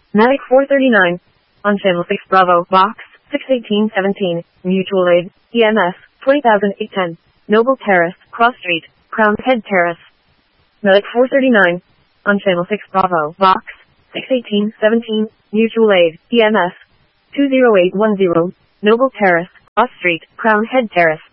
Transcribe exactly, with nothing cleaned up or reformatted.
Medic four thirty-nine. On Channel six Bravo, Box six eighteen seventeen, Mutual Aid, E M S, twenty thousand eight ten, Noble Terrace, Cross Street, Crown's Head Terrace. Medic four thirty-nine. On Channel six Bravo, Box six eighteen seventeen, Mutual Aid, E M S, two zero eight one zero, Noble Terrace, Cross Street, Crown Head Terrace.